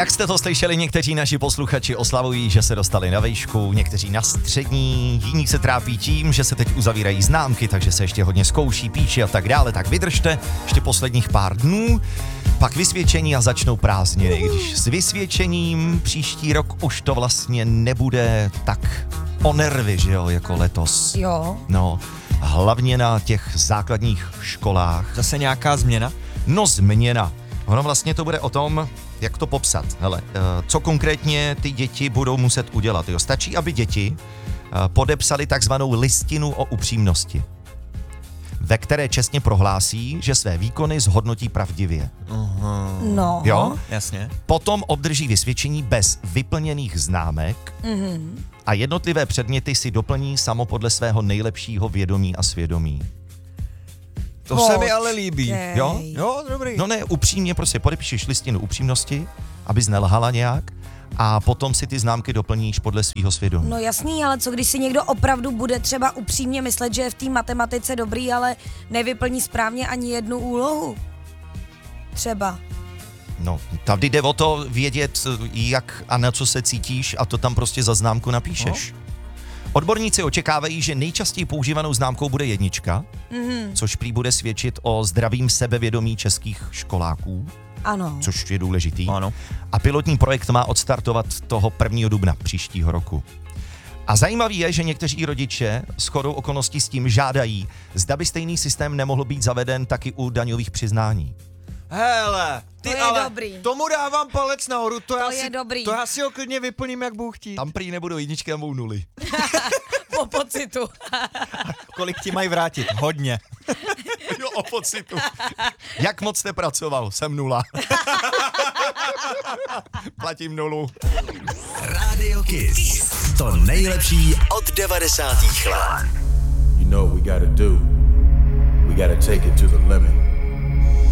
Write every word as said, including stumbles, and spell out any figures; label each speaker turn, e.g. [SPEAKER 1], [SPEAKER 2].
[SPEAKER 1] Jak jste to slyšeli, někteří naši posluchači oslavují, že se dostali na vejšku, někteří na střední, jiní se trápí tím, že se teď uzavírají známky, takže se ještě hodně zkouší, píší a tak dále, tak vydržte ještě posledních pár dnů, pak vysvědčení a začnou prázdniny, když s vysvědčením příští rok už to vlastně nebude tak o nervy, že jo, jako letos.
[SPEAKER 2] Jo.
[SPEAKER 1] No, hlavně na těch základních školách.
[SPEAKER 3] Zase nějaká změna?
[SPEAKER 1] No, změna. Ono vlastně to bude o tom, jak to popsat. Hele, co konkrétně ty děti budou muset udělat. Jo? Stačí, aby děti podepsali takzvanou listinu o upřímnosti, ve které čestně prohlásí, že své výkony zhodnotí pravdivě.
[SPEAKER 3] Uh-huh.
[SPEAKER 2] No.
[SPEAKER 1] Jo?
[SPEAKER 3] Jasně.
[SPEAKER 1] Potom obdrží vysvědčení bez vyplněných známek
[SPEAKER 2] Mm-hmm.
[SPEAKER 1] a jednotlivé předměty si doplní samo podle svého nejlepšího vědomí a svědomí.
[SPEAKER 3] To se mi ale líbí.
[SPEAKER 2] Okay.
[SPEAKER 1] Jo?
[SPEAKER 3] Jo, dobrý.
[SPEAKER 1] No ne, upřímně prostě podepíšeš listinu upřímnosti, abys nelhala nějak, a potom si ty známky doplníš podle svého svědomí.
[SPEAKER 2] No jasný, ale co když si někdo opravdu bude třeba upřímně myslet, že je v té matematice dobrý, ale nevyplní správně ani jednu úlohu? Třeba.
[SPEAKER 1] No, tady jde o to vědět, jak a na co se cítíš, a to tam prostě za známku napíšeš. No. Odborníci očekávají, že nejčastěji používanou známkou bude jednička,
[SPEAKER 2] Mm-hmm.
[SPEAKER 1] což prý bude svědčit o zdravým sebevědomí českých školáků,
[SPEAKER 2] Ano.
[SPEAKER 1] což je důležitý.
[SPEAKER 3] Ano.
[SPEAKER 1] A pilotní projekt má odstartovat toho prvního dubna příštího roku. A zajímavý je, že někteří rodiče shodou okolností s tím žádají, zda by stejný systém nemohl být zaveden taky u daňových přiznání.
[SPEAKER 3] Hele, ty
[SPEAKER 2] To je
[SPEAKER 3] ale
[SPEAKER 2] dobrý.
[SPEAKER 3] tomu dávám palec nahoru, to,
[SPEAKER 2] To
[SPEAKER 3] já
[SPEAKER 2] je
[SPEAKER 3] si,
[SPEAKER 2] dobrý.
[SPEAKER 3] to já si ho klidně vyplním, jak budu chtít.
[SPEAKER 1] Tam prý nebudou jedničky, tam budou nuly.
[SPEAKER 2] Po pocitu.
[SPEAKER 3] Kolik ti mají vrátit? Hodně.
[SPEAKER 1] Jo, o pocitu. Jak moc jste pracoval? Jsem nula. Platím nulu.
[SPEAKER 4] Radio Kiss. To nejlepší od devadesátých let.
[SPEAKER 5] You know what we gotta do. We gotta take it to the limit.